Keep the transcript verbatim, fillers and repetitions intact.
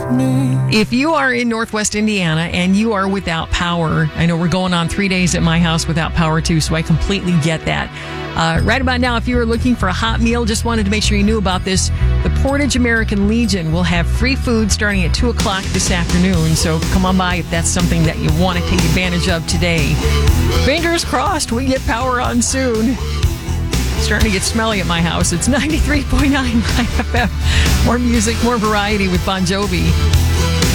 If you are in Northwest Indiana and you are without power, I know we're going on three days at my house without power too, so I completely get that. Uh, right about now, if you are looking for a hot meal, just wanted to make sure you knew about this. The Portage American Legion will have free food starting at two o'clock this afternoon, so come on by if that's something that you want to take advantage of today. Fingers crossed we get power on soon. Starting to get smelly at my house. It's ninety-three point nine F M. More music, more variety with Bon Jovi.